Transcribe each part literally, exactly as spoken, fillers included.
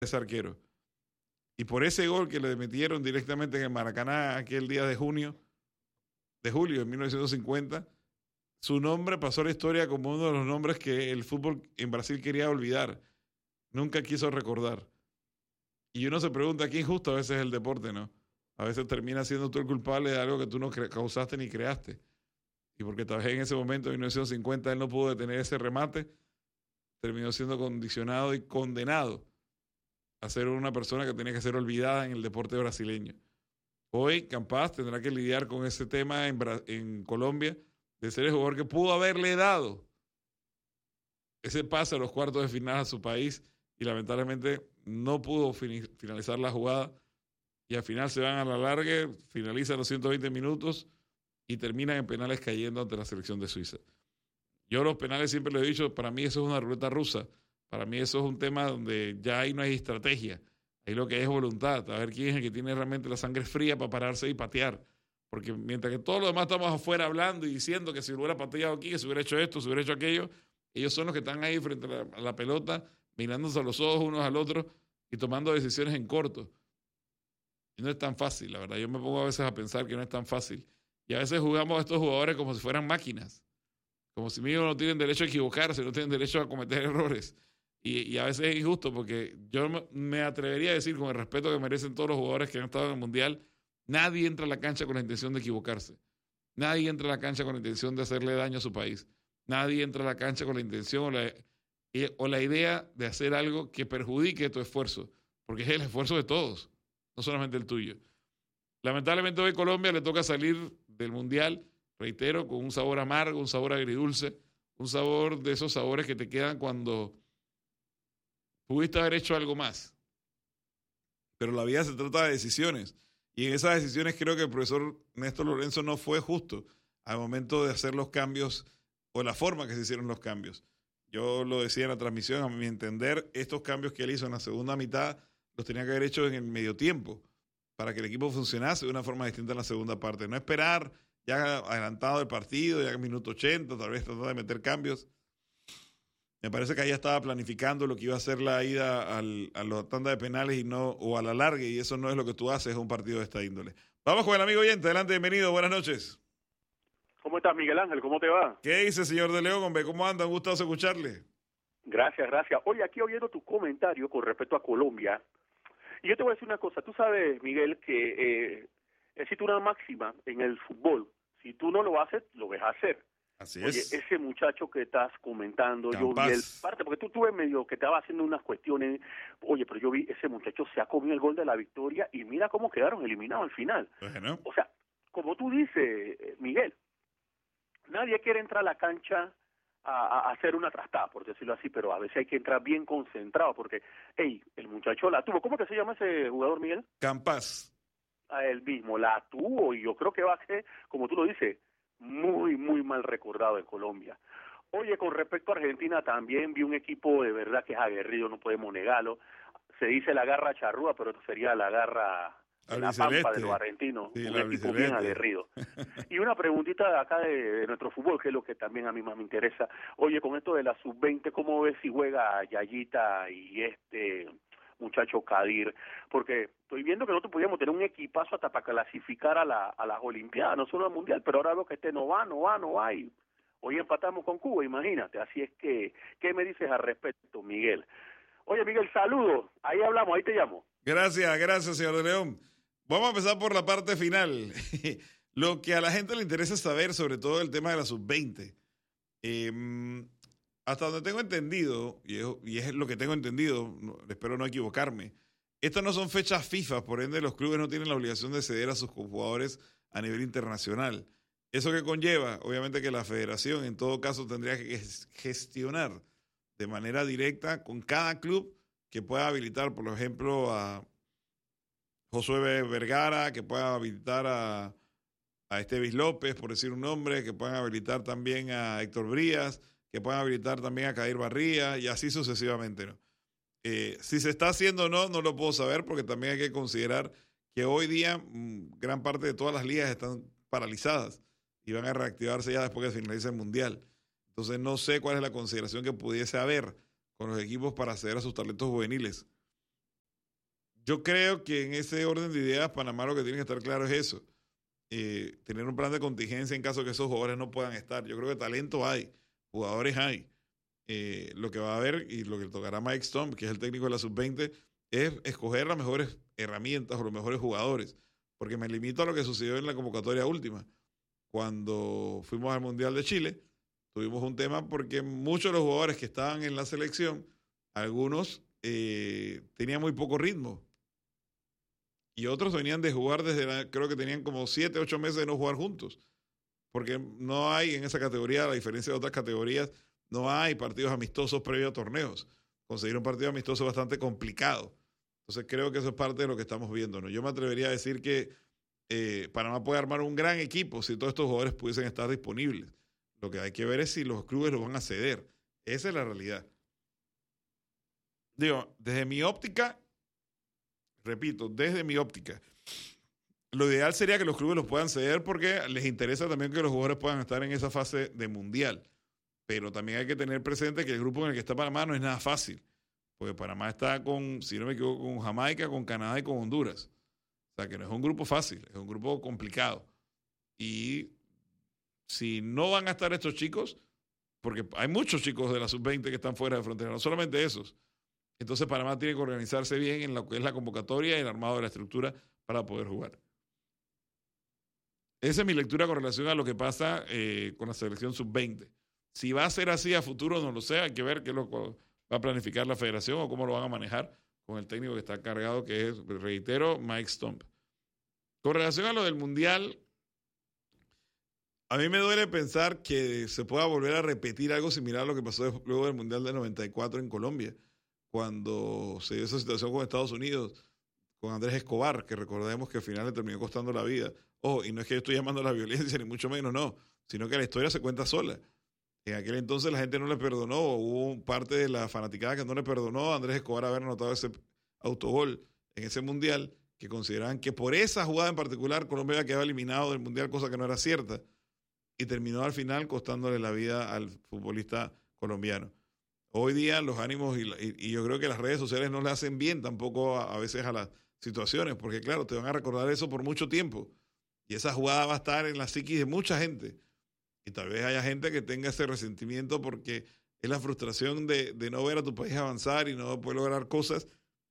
ese arquero. Y por ese gol que le metieron directamente en el Maracaná aquel día de junio, de julio de mil novecientos cincuenta, su nombre pasó a la historia como uno de los nombres que el fútbol en Brasil quería olvidar. Nunca quiso recordar. Y uno se pregunta qué injusto a veces es el deporte, ¿no? A veces termina siendo tú el culpable de algo que tú no causaste ni creaste. Y porque tal vez en ese momento, en mil novecientos cincuenta, él no pudo detener ese remate, terminó siendo condicionado y condenado a ser una persona que tenía que ser olvidada en el deporte brasileño. Hoy, Campas tendrá que lidiar con ese tema en, Bra- en Colombia, de ser el jugador que pudo haberle dado ese pase a los cuartos de final a su país y lamentablemente no pudo fin- finalizar la jugada y al final se van a la larga, finalizan los ciento veinte minutos y terminan en penales cayendo ante la selección de Suiza. Yo los penales siempre lo he dicho, para mí eso es una ruleta rusa, para mí eso es un tema donde ya ahí no hay estrategia, ahí lo que hay es voluntad, a ver quién es el que tiene realmente la sangre fría para pararse y patear, porque mientras que todos los demás estamos afuera hablando y diciendo que si hubiera pateado aquí, que se hubiera hecho esto, se hubiera hecho aquello, ellos son los que están ahí frente a la, a la pelota, mirándose a los ojos unos al otro y tomando decisiones en corto. Y no es tan fácil, la verdad. Yo me pongo a veces a pensar que no es tan fácil. Y a veces jugamos a estos jugadores como si fueran máquinas. Como si ellos no tienen derecho a equivocarse, no tienen derecho a cometer errores. Y, y a veces es injusto porque yo me, me atrevería a decir, con el respeto que merecen todos los jugadores que han estado en el Mundial, nadie entra a la cancha con la intención de equivocarse. Nadie entra a la cancha con la intención de hacerle daño a su país. Nadie entra a la cancha con la intención o la, o la idea de hacer algo que perjudique tu esfuerzo. Porque es el esfuerzo de todos, no solamente el tuyo. Lamentablemente hoy Colombia le toca salir del Mundial, reitero, con un sabor amargo, un sabor agridulce, un sabor de esos sabores que te quedan cuando pudiste haber hecho algo más. Pero la vida se trata de decisiones. Y en esas decisiones creo que el profesor Néstor Lorenzo no fue justo al momento de hacer los cambios o la forma que se hicieron los cambios. Yo lo decía en la transmisión, a mi entender, estos cambios que él hizo en la segunda mitad los tenía que haber hecho en el medio tiempo para que el equipo funcionase de una forma distinta en la segunda parte. No esperar ya adelantado el partido, ya en el minuto ochenta, tal vez tratar de meter cambios. Me parece que ahí estaba planificando lo que iba a ser la ida al, a la tanda de penales y no, o a la larga, y eso no es lo que tú haces en un partido de esta índole. Vamos con el amigo oyente. Adelante, bienvenido. Buenas noches. ¿Cómo estás, Miguel Ángel? ¿Cómo te va? ¿Qué dice, señor de León, hombre? ¿Cómo anda? Un gustazo escucharle. Gracias, gracias. Oye, aquí oyendo tu comentario con respecto a Colombia, y yo te voy a decir una cosa. Tú sabes, Miguel, que eh, existe una máxima en el fútbol. Si tú no lo haces, lo ves a hacer. Así Oye, es. ese muchacho que estás comentando, Campas. yo vi el parte, porque tú tuve medio que estaba haciendo unas cuestiones, oye, pero yo vi ese muchacho se ha comido el gol de la victoria y mira cómo quedaron eliminados al final. Bueno. O sea, como tú dices, Miguel, nadie quiere entrar a la cancha a, a hacer una trastada, por decirlo así, pero a veces hay que entrar bien concentrado, porque, hey, el muchacho la tuvo. ¿Cómo que se llama ese jugador, Miguel? Campas. A él mismo, la tuvo, y yo creo que va a ser, como tú lo dices, muy, muy mal recordado en Colombia. Oye, con respecto a Argentina, también vi un equipo de verdad que es aguerrido, no podemos negarlo. Se dice la garra charrúa, pero esto sería la garra de la pampa de los argentinos, sí, un equipo bien aguerrido. Y una preguntita de acá de, de nuestro fútbol, que es lo que también a mí más me interesa. Oye, con esto de la sub veinte, ¿cómo ves si juega Yayita y este muchacho Kadir? Porque estoy viendo que nosotros podíamos tener un equipazo hasta para clasificar a, la, a las Olimpiadas, no solo al Mundial, pero ahora veo que este no va, no va, no va, y hoy empatamos con Cuba, imagínate. Así es que, ¿qué me dices al respecto, Miguel? Oye, Miguel, saludos, ahí hablamos, ahí te llamo. Gracias, gracias, señor de León. Vamos a empezar por la parte final. Lo que a la gente le interesa saber, sobre todo el tema de la sub veinte. Eh, hasta donde tengo entendido, y es, y es lo que tengo entendido, no, espero no equivocarme, estas no son fechas FIFA, por ende los clubes no tienen la obligación de ceder a sus jugadores a nivel internacional. Eso que conlleva, obviamente, que la federación en todo caso tendría que gestionar de manera directa con cada club que pueda habilitar, por ejemplo, a Josué Vergara, que pueda habilitar a, a Estevis López, por decir un nombre, que puedan habilitar también a Héctor Brías, que puedan habilitar también a Kadir Barría, y así sucesivamente, ¿no? Eh, si se está haciendo o no, no lo puedo saber, porque también hay que considerar que hoy día mmm, gran parte de todas las ligas están paralizadas y van a reactivarse ya después que finalice el Mundial. Entonces no sé cuál es la consideración que pudiese haber con los equipos para acceder a sus talentos juveniles. yo creo que en ese orden de ideas, Panamá lo que tiene que estar claro es eso. Eh, tener un plan de contingencia en caso de que esos jugadores no puedan estar. Yo creo que talento hay, jugadores hay. Eh, lo que va a haber y lo que le tocará a Mike Stump, que es el técnico de la sub veinte, es escoger las mejores herramientas o los mejores jugadores. Porque me limito a lo que sucedió en la convocatoria última. Cuando fuimos al Mundial de Chile, tuvimos un tema porque muchos de los jugadores que estaban en la selección, algunos eh, tenían muy poco ritmo. Y otros venían de jugar desde, la, creo que tenían como siete, ocho meses de no jugar juntos. Porque no hay en esa categoría, a diferencia de otras categorías, no hay partidos amistosos previos a torneos. Conseguir un partido amistoso es bastante complicado. Entonces creo que eso es parte de lo que estamos viendo, ¿no? Yo me atrevería a decir que eh, Panamá puede armar un gran equipo si todos estos jugadores pudiesen estar disponibles. Lo que hay que ver es si los clubes los van a ceder. Esa es la realidad. Digo, desde mi óptica, repito, desde mi óptica, lo ideal sería que los clubes los puedan ceder porque les interesa también que los jugadores puedan estar en esa fase de mundial. Pero también hay que tener presente que el grupo en el que está Panamá no es nada fácil. Porque Panamá está con, si no me equivoco, con Jamaica, con Canadá y con Honduras. O sea que no es un grupo fácil, es un grupo complicado. Y si no van a estar estos chicos, porque hay muchos chicos de la sub veinte que están fuera de frontera, no solamente esos. Entonces Panamá tiene que organizarse bien en lo que es la convocatoria y el armado de la estructura para poder jugar. Esa es mi lectura con relación a lo que pasa eh, con la selección sub veinte. Si va a ser así a futuro, no lo sé. Hay que ver qué es lo que va a planificar la federación o cómo lo van a manejar con el técnico que está cargado, que es, reitero, Mike Stump. Con relación a lo del Mundial, a mí me duele pensar que se pueda volver a repetir algo similar a lo que pasó luego del Mundial del noventa y cuatro en Colombia, cuando se dio esa situación con Estados Unidos, con Andrés Escobar, que recordemos que al final le terminó costando la vida. Ojo, y no es que yo estoy llamando a la violencia, ni mucho menos, no, sino que la historia se cuenta sola. En aquel entonces la gente no le perdonó, hubo parte de la fanaticada que no le perdonó a Andrés Escobar haber anotado ese autogol en ese mundial, que consideraban que por esa jugada en particular Colombia había quedado eliminado del mundial, cosa que no era cierta, y terminó al final costándole la vida al futbolista colombiano. Hoy día los ánimos y, y, y yo creo que las redes sociales no le hacen bien tampoco a, a veces a las situaciones, porque claro, te van a recordar eso por mucho tiempo, y esa jugada va a estar en la psiquis de mucha gente. Y tal vez haya gente que tenga ese resentimiento porque es la frustración de, de no ver a tu país avanzar y no poder lograr cosas.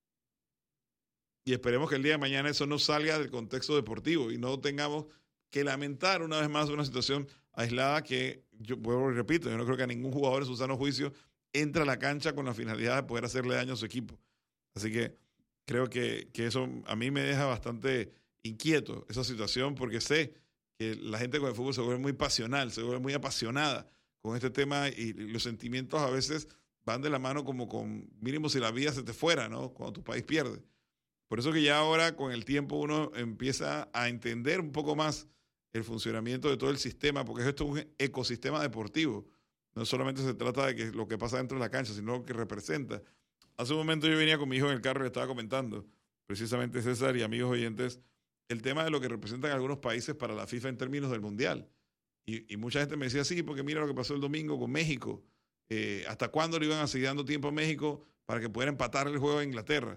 Y esperemos que el día de mañana eso no salga del contexto deportivo y no tengamos que lamentar una vez más una situación aislada que, yo vuelvo y repito, yo no creo que a ningún jugador en su sano juicio entre a la cancha con la finalidad de poder hacerle daño a su equipo. Así que creo que, que eso a mí me deja bastante inquieto, esa situación, porque sé que la gente con el fútbol se vuelve muy pasional, se vuelve muy apasionada con este tema y los sentimientos a veces van de la mano como con mínimo si la vida se te fuera, ¿no? Cuando tu país pierde. Por eso que ya ahora con el tiempo uno empieza a entender un poco más el funcionamiento de todo el sistema, porque esto es un ecosistema deportivo. No solamente se trata de que lo que pasa dentro de la cancha, sino lo que representa. Hace un momento yo venía con mi hijo en el carro y le estaba comentando, precisamente César y amigos oyentes, el tema de lo que representan algunos países para la FIFA en términos del Mundial. Y, y mucha gente me decía, sí, porque mira lo que pasó el domingo con México. Eh, ¿Hasta cuándo le iban a seguir dando tiempo a México para que pudiera empatar el juego a Inglaterra?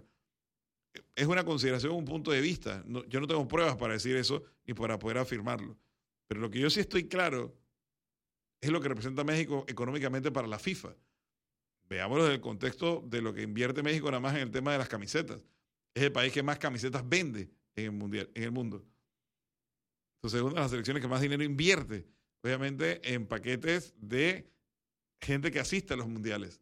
Es una consideración, un punto de vista. No, yo no tengo pruebas para decir eso ni para poder afirmarlo. Pero lo que yo sí estoy claro es lo que representa México económicamente para la FIFA. Veámoslo desde el contexto de lo que invierte México nada más en el tema de las camisetas. Es el país que más camisetas vende en el mundial, en el mundo. Entonces es una de las selecciones que más dinero invierte, obviamente, en paquetes de gente que asiste a los mundiales.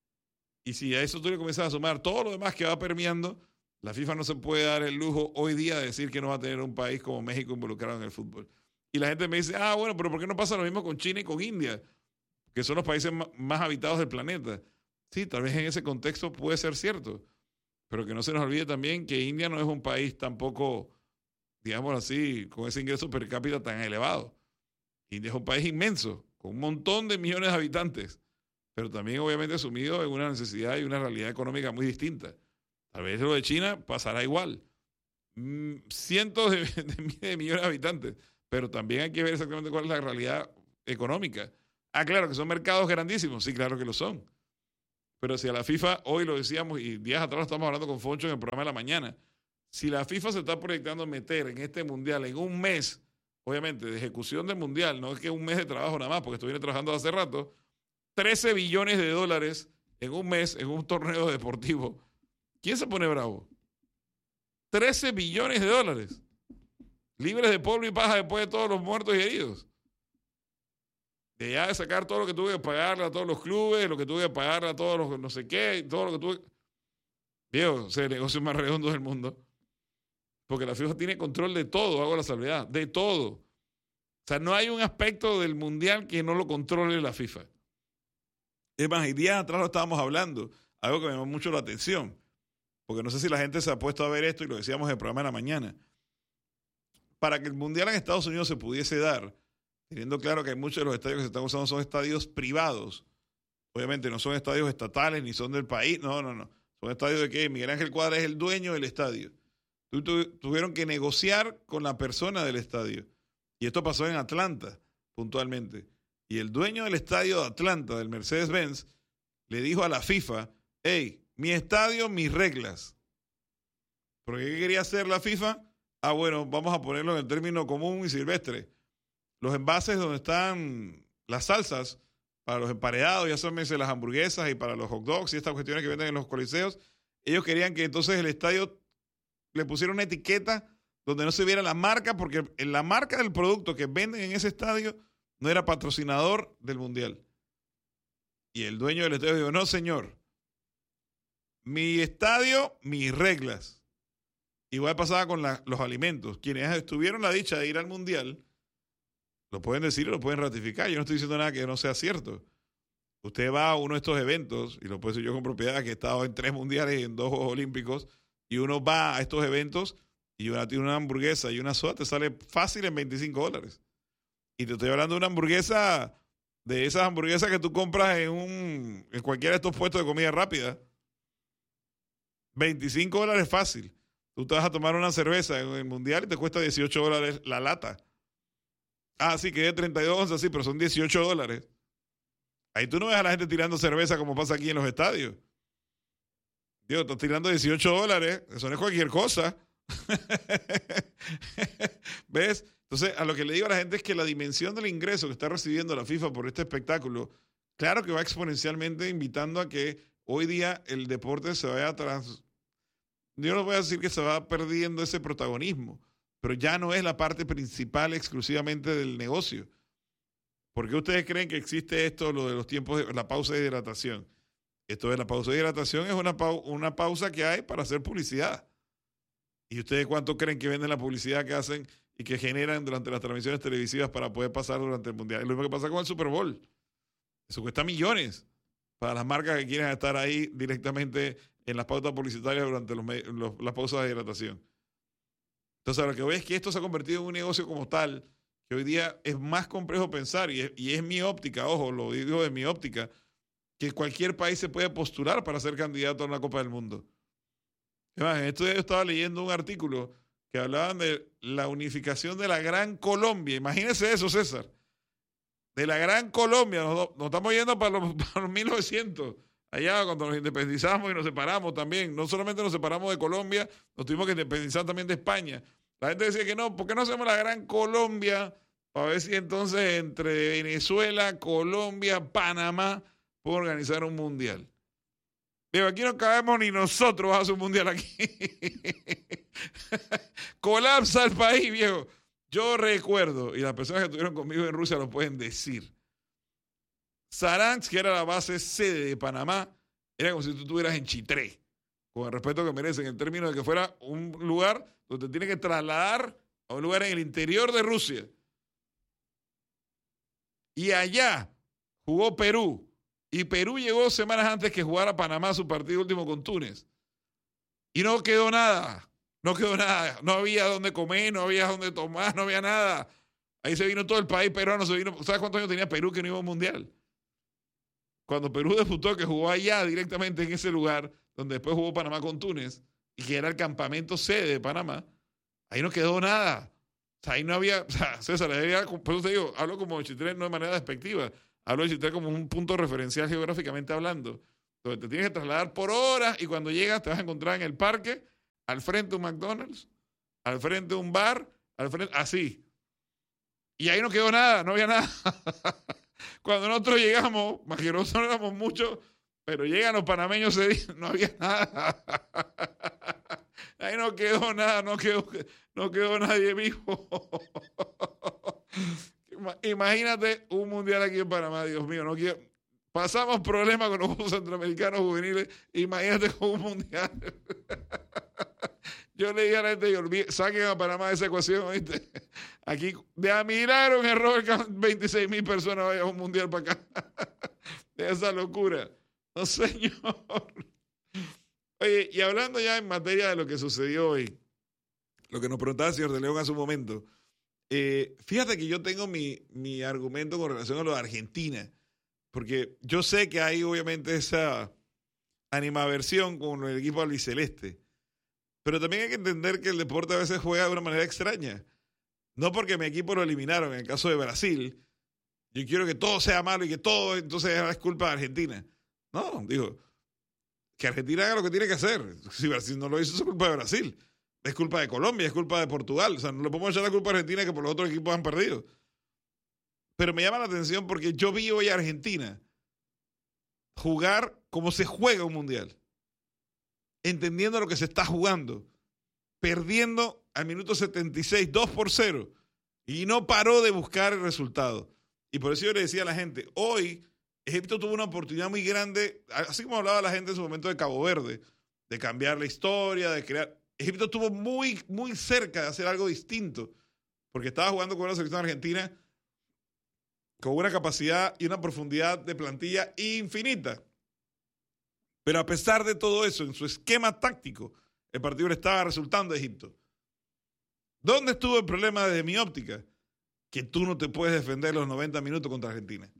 Y si a eso tú le comienzas a sumar todo lo demás que va permeando, la FIFA no se puede dar el lujo hoy día de decir que no va a tener un país como México involucrado en el fútbol. Y la gente me dice, ah, bueno, pero ¿por qué no pasa lo mismo con China y con India? Que son los países más habitados del planeta. Sí, tal vez en ese contexto puede ser cierto. Pero que no se nos olvide también que India no es un país tampoco, digamos así, con ese ingreso per cápita tan elevado. India es un país inmenso, con un montón de millones de habitantes, pero también obviamente sumido en una necesidad y una realidad económica muy distinta. Tal vez lo de China pasará igual. Mm, cientos de, de, de millones de habitantes, pero también hay que ver exactamente cuál es la realidad económica. Ah, claro, que son mercados grandísimos, sí, claro que lo son. Pero si a la FIFA, hoy lo decíamos y días atrás lo estamos hablando con Foncho en el programa de la mañana, si la FIFA se está proyectando meter en este mundial en un mes, obviamente, de ejecución del mundial, no es que un mes de trabajo nada más, porque esto viene trabajando hace rato, trece billones de dólares en un mes en un torneo deportivo. ¿Quién se pone bravo? trece billones de dólares. Libres de polvo y paja después de todos los muertos y heridos. De ya de sacar todo lo que tuve que pagarle a todos los clubes, lo que tuve que pagarle a todos los no sé qué, todo lo que tuve. Viejo, es el negocio más redondo del mundo. Porque la FIFA tiene control de todo, hago la salvedad, de todo. O sea, no hay un aspecto del mundial que no lo controle la FIFA. Es más, y días atrás lo estábamos hablando, algo que me llamó mucho la atención. Porque no sé si la gente se ha puesto a ver esto y lo decíamos en el programa de la mañana. Para que el mundial en Estados Unidos se pudiese dar, teniendo claro que hay muchos de los estadios que se están usando son estadios privados. Obviamente no son estadios estatales ni son del país. No, no, no. Son estadios de que Miguel Ángel Cuadra es el dueño del estadio. Tu, tu, tuvieron que negociar con la persona del estadio. Y esto pasó en Atlanta, puntualmente. Y el dueño del estadio de Atlanta, del Mercedes-Benz, le dijo a la FIFA, hey, mi estadio, mis reglas. ¿Por qué quería hacer la FIFA? Ah, bueno, vamos a ponerlo en el término común y silvestre. Los envases donde están las salsas para los emparedados, ya son las hamburguesas y para los hot dogs y estas cuestiones que venden en los coliseos, ellos querían que entonces el estadio le pusiera una etiqueta donde no se viera la marca, porque la marca del producto que venden en ese estadio no era patrocinador del mundial. Y el dueño del estadio dijo, no señor, mi estadio, mis reglas. Igual pasaba con la, los alimentos. Quienes tuvieron la dicha de ir al mundial, lo pueden decir y lo pueden ratificar. Yo no estoy diciendo nada que no sea cierto. Usted va a uno de estos eventos, y lo puedo decir yo con propiedad, que he estado en tres mundiales y en dos Juegos Olímpicos, y uno va a estos eventos y una, tiene una hamburguesa y una soda, te sale fácil en veinticinco dólares. Y te estoy hablando de una hamburguesa, de esas hamburguesas que tú compras en un en cualquiera de estos puestos de comida rápida. veinticinco dólares fácil. Tú te vas a tomar una cerveza en el mundial y te cuesta dieciocho dólares la lata. Ah, sí, que es treinta y dos onzas, sí, pero son dieciocho dólares. Ahí tú no ves a la gente tirando cerveza como pasa aquí en los estadios. Digo, estás tirando dieciocho dólares, eso no es cualquier cosa. ¿Ves? Entonces, a lo que le digo a la gente es que la dimensión del ingreso que está recibiendo la FIFA por este espectáculo, claro que va exponencialmente invitando a que hoy día el deporte se vaya trans... Yo no voy a decir que se va perdiendo ese protagonismo, pero ya no es la parte principal exclusivamente del negocio. ¿Por qué ustedes creen que existe esto, lo de los tiempos, de la pausa de hidratación? Esto de la pausa de hidratación es una, pau una pausa que hay para hacer publicidad. ¿Y ustedes cuánto creen que venden la publicidad que hacen y que generan durante las transmisiones televisivas para poder pasar durante el mundial? Es lo mismo que pasa con el Super Bowl. Eso cuesta millones para las marcas que quieren estar ahí directamente en las pautas publicitarias durante los, los, las pausas de hidratación. Entonces, lo que voy es que esto se ha convertido en un negocio como tal, que hoy día es más complejo pensar, y es, y es mi óptica, ojo, lo digo de mi óptica, que cualquier país se puede postular para ser candidato a una Copa del Mundo. Además, en esto yo estaba leyendo un artículo que hablaban de la unificación de la Gran Colombia. Imagínese eso, César. De la Gran Colombia. Nos, nos estamos yendo para los, para los mil novecientos. Allá cuando nos independizamos y nos separamos también. No solamente nos separamos de Colombia, nos tuvimos que independizar también de España. La gente decía que no, ¿por qué no hacemos la Gran Colombia? Para ver si entonces entre Venezuela, Colombia, Panamá puedo organizar un mundial. Digo, aquí no cabemos ni nosotros, vamos a hacer un mundial aquí. Colapsa el país, viejo. Yo recuerdo, y las personas que estuvieron conmigo en Rusia lo pueden decir, Saransk, que era la base sede de Panamá, era como si tú estuvieras en Chitré, con el respeto que merecen, en términos de que fuera un lugar donde te tienen que trasladar a un lugar en el interior de Rusia. Y allá jugó Perú. Y Perú llegó semanas antes que jugara Panamá su partido último con Túnez. Y no quedó nada. No quedó nada. No había dónde comer, no había dónde tomar, no había nada. Ahí se vino todo el país peruano. Se vino, ¿sabes cuántos años tenía Perú que no iba a un mundial? Cuando Perú debutó, que jugó allá directamente en ese lugar, donde después jugó Panamá con Túnez, y que era el campamento sede de Panamá, ahí no quedó nada. O sea, ahí no había... O sea, César, había, por eso te digo, hablo como de Chitré no de manera despectiva. Hablo de Chitré como un punto referencial geográficamente hablando, donde te tienes que trasladar por horas y cuando llegas te vas a encontrar en el parque al frente un McDonald's, al frente un bar, al frente, así. Y ahí no quedó nada, no había nada. Cuando nosotros llegamos, más que nosotros éramos muchos, pero llegan los panameños, no había nada. Ahí no quedó nada, no quedó, no quedó nadie vivo. Imagínate un mundial aquí en Panamá, Dios mío, no quiero. Pasamos problemas con los Juegos Centroamericanos Juveniles, imagínate con un mundial. Yo le dije a la gente, saquen a Panamá de esa ecuación, ¿viste? Aquí, de a milagro en error, veintiséis mil personas vayan a un mundial para acá. De esa locura. No, señor. Oye, y hablando ya en materia de lo que sucedió hoy, lo que nos preguntaba el señor de León hace un momento, eh, fíjate que yo tengo mi, mi argumento con relación a lo de Argentina, porque yo sé que hay obviamente esa animaversión con el equipo albiceleste, pero también hay que entender que el deporte a veces juega de una manera extraña. No porque mi equipo lo eliminaron, en el caso de Brasil, yo quiero que todo sea malo y que todo entonces es culpa de Argentina. No, digo, que Argentina haga lo que tiene que hacer. Si Brasil no lo hizo, es culpa de Brasil. Es culpa de Colombia, es culpa de Portugal. O sea, no le podemos echar la culpa a Argentina que por los otros equipos han perdido. Pero me llama la atención porque yo vi hoy a Argentina jugar como se juega un mundial. Entendiendo lo que se está jugando. Perdiendo al minuto setenta y seis, dos por cero. Y no paró de buscar el resultado. Y por eso yo le decía a la gente, hoy Egipto tuvo una oportunidad muy grande, así como hablaba la gente en su momento de Cabo Verde, de cambiar la historia, de crear. Egipto estuvo muy, muy cerca de hacer algo distinto, porque estaba jugando con una selección argentina con una capacidad y una profundidad de plantilla infinita. Pero a pesar de todo eso, en su esquema táctico, el partido le estaba resultando a Egipto. ¿Dónde estuvo el problema desde mi óptica? Que tú no te puedes defender los noventa minutos contra Argentina.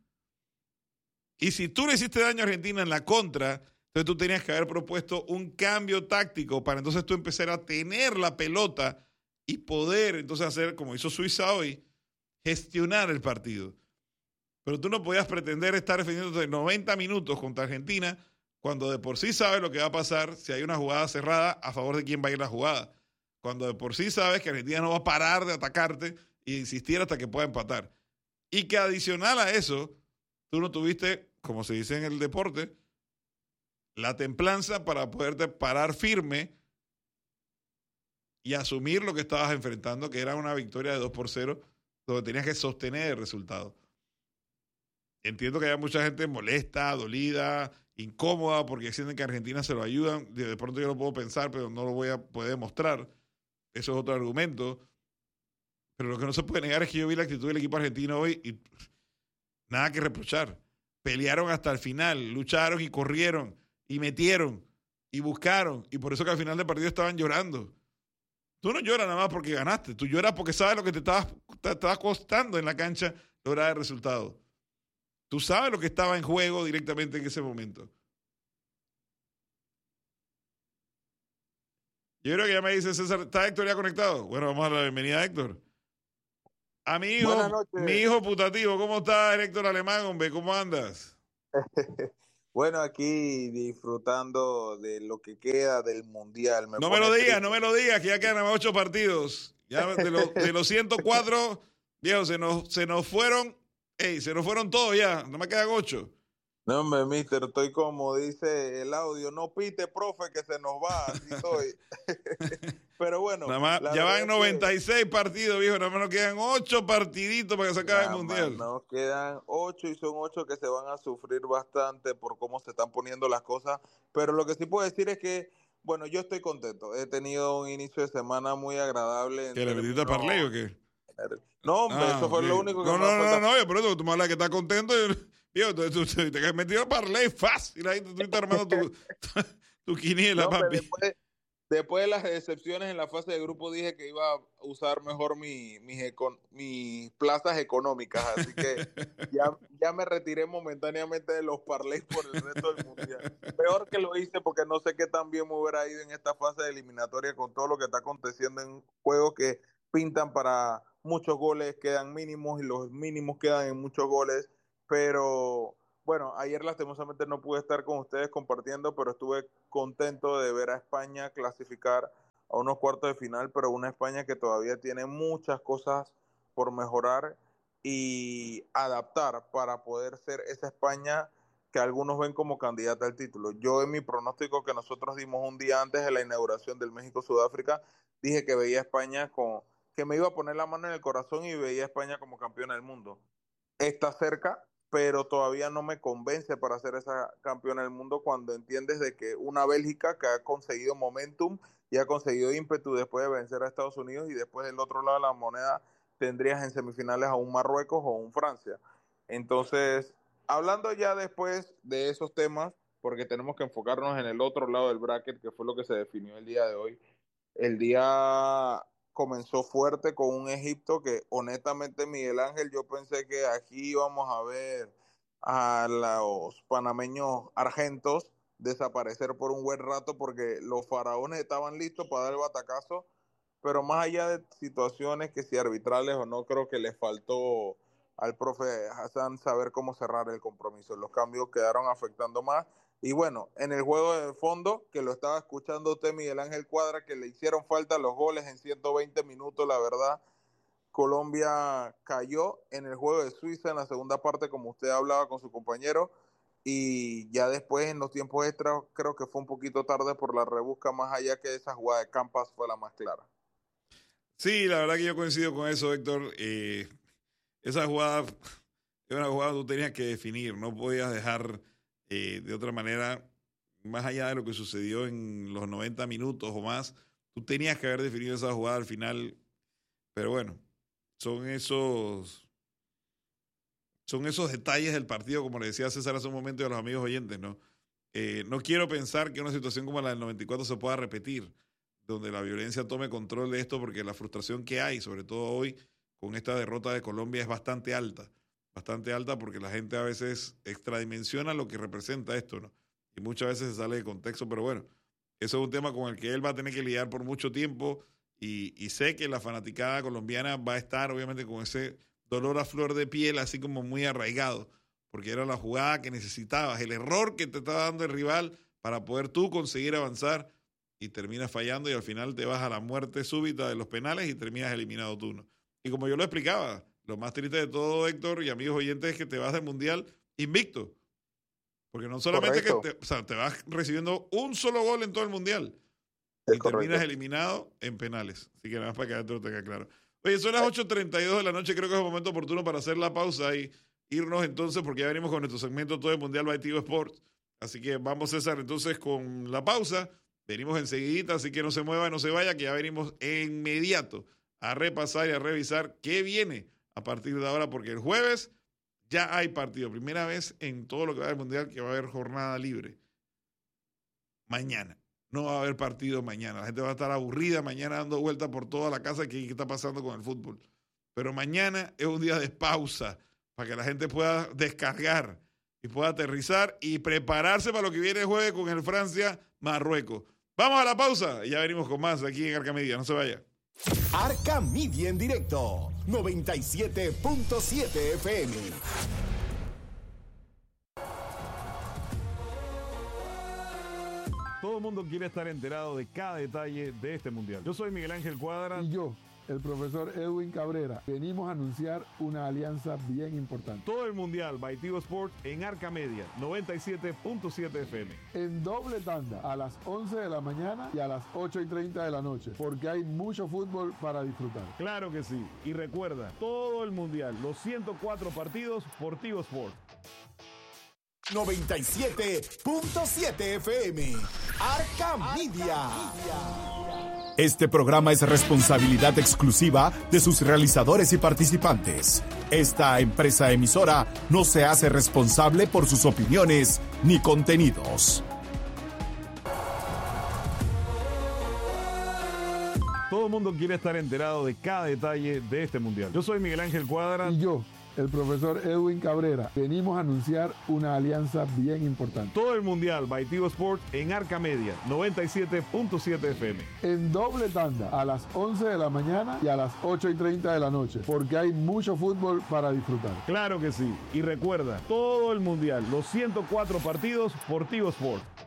Y si tú le hiciste daño a Argentina en la contra, entonces tú tenías que haber propuesto un cambio táctico para entonces tú empezar a tener la pelota y poder entonces hacer, como hizo Suiza hoy, gestionar el partido. Pero tú no podías pretender estar defendiéndote noventa minutos contra Argentina cuando de por sí sabes lo que va a pasar si hay una jugada cerrada a favor de quién va a ir la jugada. Cuando de por sí sabes que Argentina no va a parar de atacarte e insistir hasta que pueda empatar. Y que adicional a eso, tú no tuviste, como se dice en el deporte, la templanza para poderte parar firme y asumir lo que estabas enfrentando, que era una victoria de dos por cero, donde tenías que sostener el resultado. Entiendo que hay mucha gente molesta, dolida, incómoda, porque sienten que a Argentina se lo ayudan. De pronto yo lo puedo pensar, pero no lo voy a poder demostrar. Eso es otro argumento. Pero lo que no se puede negar es que yo vi la actitud del equipo argentino hoy y nada que reprochar. Pelearon hasta el final, lucharon y corrieron y metieron y buscaron. Y por eso que al final del partido estaban llorando. Tú no lloras nada más porque ganaste. Tú lloras porque sabes lo que te estaba, te estaba costando en la cancha lograr el resultado. Tú sabes lo que estaba en juego directamente en ese momento. Yo creo que ya me dice César, ¿está Héctor ya conectado? Bueno, vamos a dar la bienvenida a Héctor. A mi hijo, mi hijo putativo, ¿cómo está Héctor Alemán, hombre? ¿Cómo andas? Bueno, aquí disfrutando de lo que queda del Mundial. Me no me lo digas, triste. no me lo digas, que ya quedan ocho partidos. Ya de, lo, de los ciento cuatro, viejo, se nos, se nos fueron, ey, se nos fueron todos ya, no me quedan ocho. No, hombre, mister, estoy como dice el audio, no pite, profe, que se nos va, así estoy. Pero bueno. Nada más, ya van noventa y seis que... partidos, viejo, nada más nos quedan ocho partiditos para que se acabe el Mundial. Nos quedan ocho y son ocho que se van a sufrir bastante por cómo se están poniendo las cosas, pero lo que sí puedo decir es que, bueno, yo estoy contento, he tenido un inicio de semana muy agradable. ¿Que le metiste a parlay o qué? No, hombre, ah, eso fue okay. lo único que no, me no, no, no, no, por eso tú me hablas que estás contento y... Viejo, tú, tú, tú, te has metido a parlay fácil, ahí tú estás armando tu, tu, tu quiniela, no, papi. Después, después de las decepciones en la fase de grupo dije que iba a usar mejor mi, mis, econ, mis plazas económicas, así que ya, ya me retiré momentáneamente de los parlays por el resto del Mundial. Peor que lo hice porque no sé qué tan bien me hubiera ido en esta fase de eliminatoria con todo lo que está aconteciendo en juegos que pintan para muchos goles, quedan mínimos y los mínimos quedan en muchos goles. Pero, bueno, ayer lastimosamente no pude estar con ustedes compartiendo, pero estuve contento de ver a España clasificar a unos cuartos de final, pero una España que todavía tiene muchas cosas por mejorar y adaptar para poder ser esa España que algunos ven como candidata al título. Yo en mi pronóstico que nosotros dimos un día antes de la inauguración del México-Sudáfrica, dije que veía a España con, que me iba a poner la mano en el corazón y veía a España como campeona del mundo. Está cerca, pero todavía no me convence para ser esa campeona del mundo cuando entiendes de que una Bélgica que ha conseguido momentum y ha conseguido ímpetu después de vencer a Estados Unidos, y después del otro lado de la moneda tendrías en semifinales a un Marruecos o un Francia. Entonces, hablando ya después de esos temas, porque tenemos que enfocarnos en el otro lado del bracket, que fue lo que se definió el día de hoy. El día comenzó fuerte con un Egipto que, honestamente, Miguel Ángel, yo pensé que aquí íbamos a ver a los panameños argentos desaparecer por un buen rato, porque los faraones estaban listos para dar el batacazo, pero más allá de situaciones que si arbitrales o no, creo que le faltó al profe Hassan saber cómo cerrar el compromiso. Los cambios quedaron afectando más. Y bueno, en el juego de fondo, que lo estaba escuchando usted, Miguel Ángel Cuadra, que le hicieron falta los goles en ciento veinte minutos, la verdad. Colombia cayó en el juego de Suiza en la segunda parte, como usted hablaba con su compañero, y ya después en los tiempos extras creo que fue un poquito tarde por la rebusca, más allá que esa jugada de Campas fue la más clara. Sí, la verdad que yo coincido con eso, Héctor. Eh, esa jugada es una jugada que tú tenías que definir, no podías dejar eh, de otra manera, más allá de lo que sucedió en los noventa minutos o más, tú tenías que haber definido esa jugada al final, pero bueno, son esos, son esos detalles del partido, como le decía César hace un momento y a los amigos oyentes, ¿no? Eh, no quiero pensar que una situación como la del noventa y cuatro se pueda repetir, donde la violencia tome control de esto, porque la frustración que hay, sobre todo hoy, con esta derrota de Colombia es bastante alta, bastante alta porque la gente a veces extradimensiona lo que representa esto, ¿no? Y muchas veces se sale de contexto, pero bueno, eso es un tema con el que él va a tener que lidiar por mucho tiempo y, y sé que la fanaticada colombiana va a estar obviamente con ese dolor a flor de piel, así como muy arraigado, porque era la jugada que necesitabas, el error que te estaba dando el rival para poder tú conseguir avanzar y terminas fallando y al final te vas a la muerte súbita de los penales y terminas eliminado tú, ¿no? Y como yo lo explicaba, lo más triste de todo, Héctor y amigos oyentes, es que te vas del Mundial invicto. Porque no solamente correcto. que te, o sea, te vas recibiendo un solo gol en todo el Mundial es y correcto. terminas eliminado en penales. Así que nada más para que esto lo tenga claro. Oye, son las ocho treinta y dos de la noche, creo que es el momento oportuno para hacer la pausa y irnos entonces, porque ya venimos con nuestro segmento todo el Mundial by Tigo Sports. Así que vamos, César, entonces con la pausa. Venimos enseguidita, así que no se mueva, no se vaya, que ya venimos inmediato a repasar y a revisar qué viene a partir de ahora, porque el jueves ya hay partido. Primera vez en todo lo que va del Mundial que va a haber jornada libre. Mañana. No va a haber partido mañana. La gente va a estar aburrida mañana dando vueltas por toda la casa que, que está pasando con el fútbol. Pero mañana es un día de pausa para que la gente pueda descargar y pueda aterrizar y prepararse para lo que viene el jueves con el Francia-Marruecos. Vamos a la pausa y ya venimos con más aquí en Arca Media. No se vaya. Arca Media en directo, noventa y siete punto siete F M. Todo el mundo quiere estar enterado de cada detalle de este mundial. Yo soy Miguel Ángel Cuadra. Y yo, el profesor Edwin Cabrera. Venimos a anunciar una alianza bien importante. Todo el mundial by Tigo Sports en Arca Media, noventa y siete punto siete F M. En doble tanda, a las once de la mañana y a las ocho y treinta de la noche, porque hay mucho fútbol para disfrutar. Claro que sí. Y recuerda, todo el mundial, los ciento cuatro partidos por Tigo Sports. noventa y siete punto siete F M. Arca Media. Este programa es responsabilidad exclusiva de sus realizadores y participantes. Esta empresa emisora no se hace responsable por sus opiniones ni contenidos. Todo el mundo quiere estar enterado de cada detalle de este mundial. Yo soy Miguel Ángel Cuadra. Y yo, el profesor Edwin Cabrera. Venimos a anunciar una alianza bien importante. Todo el mundial by Tigo Sports en Arca Media, noventa y siete punto siete F M. En doble tanda, a las once de la mañana y a las ocho y treinta de la noche, porque hay mucho fútbol para disfrutar. Claro que sí. Y recuerda, todo el mundial, los ciento cuatro partidos por Tigo Sports.